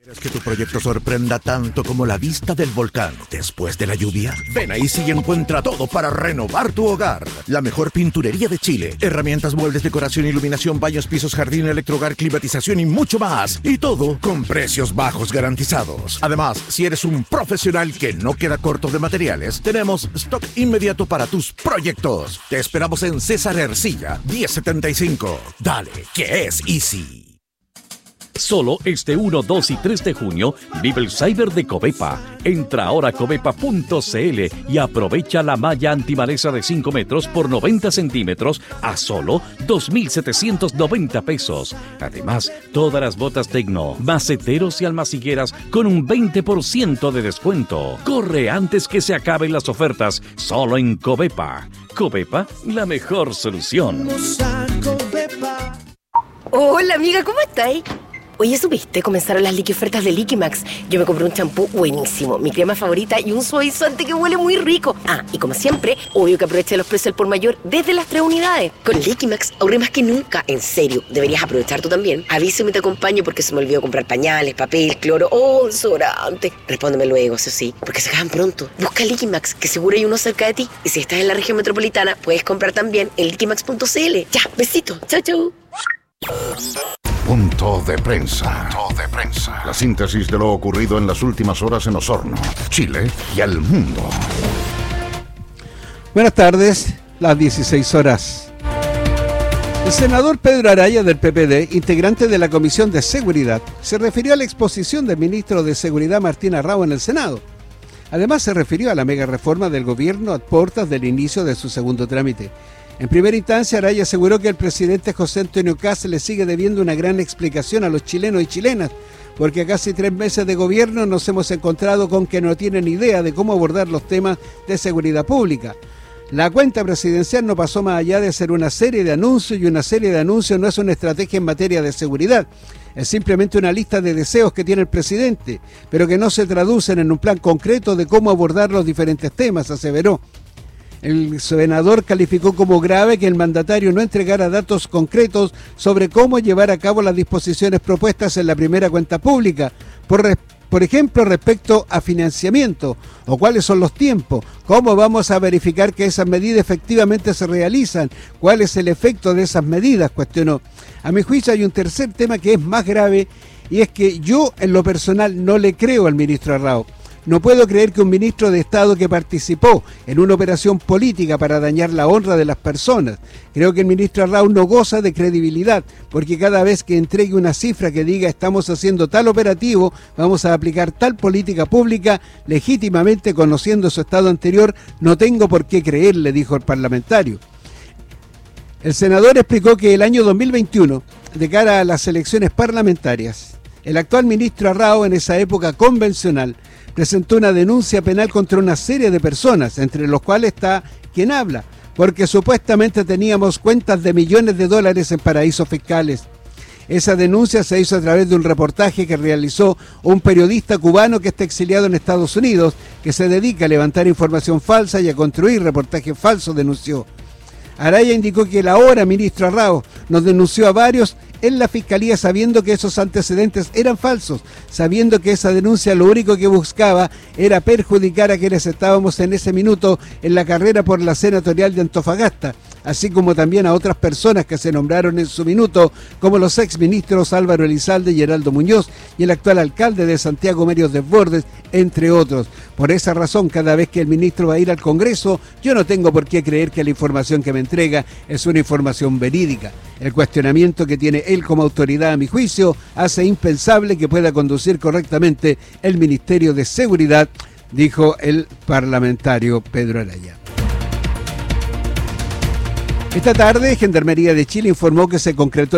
¿Quieres que tu proyecto sorprenda tanto como la vista del volcán después de la lluvia? Ven a Easy y encuentra todo para renovar tu hogar. La mejor pinturería de Chile. Herramientas, muebles, decoración, iluminación, baños, pisos, jardín, electrohogar, climatización y mucho más. Y todo con precios bajos garantizados. Además, si eres un profesional que no queda corto de materiales, tenemos stock inmediato para tus proyectos. Te esperamos en César Ercilla, 1075. Dale, que es Easy. Solo este 1, 2 y 3 de junio vive el Cyber de Covepa. Entra ahora a covepa.cl y aprovecha la malla antimaleza de 5 metros por 90 centímetros a solo 2.790 pesos. Además, todas las botas Tecno, maceteros y almacigueras con un 20% de descuento. Corre antes que se acaben las ofertas, solo en Covepa. Covepa, la mejor solución. Hola amiga, ¿cómo estáis? Oye, ¿supiste? Comenzaron las ofertas de Liquimax. Yo me compré un champú buenísimo, mi crema favorita y un suavizante que huele muy rico. Ah, y como siempre, obvio que aproveché los precios al por mayor desde las 3 unidades. Con Liquimax ahorré más que nunca. En serio, deberías aprovechar tú también. Avísame y te acompaño porque se me olvidó comprar pañales, papel, cloro o desodorante. Respóndeme luego, eso sí, porque se acaban pronto. Busca Liquimax, que seguro hay uno cerca de ti. Y si estás en la región metropolitana, puedes comprar también en liquimax.cl. Ya, besito. Chau, chau. Punto de prensa. La síntesis de lo ocurrido en las últimas horas en Osorno, Chile y el mundo. Buenas tardes, las 16 horas. El senador Pedro Araya del PPD, integrante de la Comisión de Seguridad, se refirió a la exposición del ministro de Seguridad Martín Arrau en el Senado. Además se refirió a la mega reforma del gobierno a puertas del inicio de su segundo trámite. En primera instancia, Araya aseguró que el presidente José Antonio Kast le sigue debiendo una gran explicación a los chilenos y chilenas, porque a casi 3 meses de gobierno nos hemos encontrado con que no tienen idea de cómo abordar los temas de seguridad pública. La cuenta presidencial no pasó más allá de ser una serie de anuncios, y una serie de anuncios no es una estrategia en materia de seguridad. Es simplemente una lista de deseos que tiene el presidente, pero que no se traducen en un plan concreto de cómo abordar los diferentes temas, aseveró. El senador calificó como grave que el mandatario no entregara datos concretos sobre cómo llevar a cabo las disposiciones propuestas en la primera cuenta pública, por ejemplo, respecto a financiamiento, o cuáles son los tiempos, cómo vamos a verificar que esas medidas efectivamente se realizan, cuál es el efecto de esas medidas, cuestionó. A mi juicio hay un tercer tema que es más grave, y es que yo en lo personal no le creo al ministro Arrau. No puedo creer que un ministro de Estado que participó en una operación política para dañar la honra de las personas. Creo que el ministro Arrau no goza de credibilidad, porque cada vez que entregue una cifra que diga estamos haciendo tal operativo, vamos a aplicar tal política pública, legítimamente conociendo su estado anterior, no tengo por qué creerle, dijo el parlamentario. El senador explicó que el año 2021, de cara a las elecciones parlamentarias, el actual ministro Arrau, en esa época convencional, presentó una denuncia penal contra una serie de personas, entre los cuales está quien habla, porque supuestamente teníamos cuentas de millones de dólares en paraísos fiscales. Esa denuncia se hizo a través de un reportaje que realizó un periodista cubano que está exiliado en Estados Unidos, que se dedica a levantar información falsa y a construir reportajes falsos, denunció. Araya indicó que el ahora ministro Arrau nos denunció a varios en la fiscalía sabiendo que esos antecedentes eran falsos, sabiendo que esa denuncia lo único que buscaba era perjudicar a quienes estábamos en ese minuto en la carrera por la senatorial de Antofagasta, así como también a otras personas que se nombraron en su minuto, como los exministros Álvaro Elizalde y Heraldo Muñoz y el actual alcalde de Santiago Merios Desbordes, entre otros. Por esa razón, cada vez que el ministro va a ir al Congreso, yo no tengo por qué creer que la información que me entrega es una información verídica. El cuestionamiento que tiene él como autoridad, a mi juicio, hace impensable que pueda conducir correctamente el Ministerio de Seguridad, dijo el parlamentario Pedro Araya. Esta tarde, Gendarmería de Chile informó que se concretó